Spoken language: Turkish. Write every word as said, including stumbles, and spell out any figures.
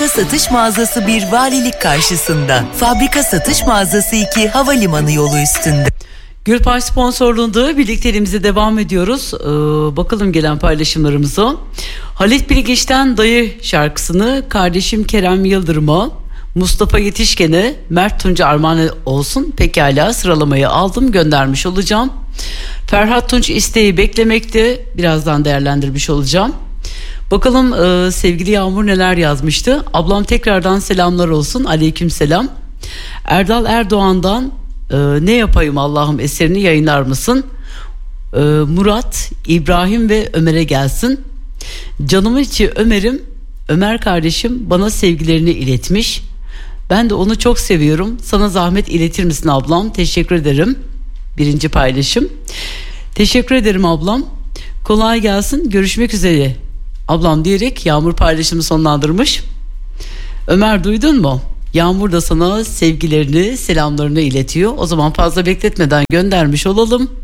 Fabrika satış mağazası bir valilik karşısında. Fabrika satış mağazası iki havalimanı yolu üstünde. Gürpay sponsorluğunda birlikteliğimize devam ediyoruz. Ee, bakalım gelen paylaşımlarımıza. Halit Bilgiç'ten Dayı şarkısını kardeşim Kerem Yıldırım'a, Mustafa Yetişken'e, Mert Tunç'a armağan olsun. Pekala, sıralamayı aldım, göndermiş olacağım. Ferhat Tunç isteği beklemekte. Birazdan değerlendirmiş olacağım. Bakalım e, sevgili Yağmur neler yazmıştı. Ablam tekrardan selamlar olsun. Aleyküm selam. Erdal Erdoğan'dan e, ne yapayım Allah'ım eserini yayınlar mısın? E, Murat, İbrahim ve Ömer'e gelsin. Canımın içi Ömer'im, Ömer kardeşim bana sevgilerini iletmiş. Ben de onu çok seviyorum. Sana zahmet iletir misin ablam? Teşekkür ederim. Birinci paylaşım. Teşekkür ederim ablam. Kolay gelsin. Görüşmek üzere ablam diyerek Yağmur paylaşımı sonlandırmış. Ömer, duydun mu? Yağmur da sana sevgilerini, selamlarını iletiyor. O zaman fazla bekletmeden göndermiş olalım.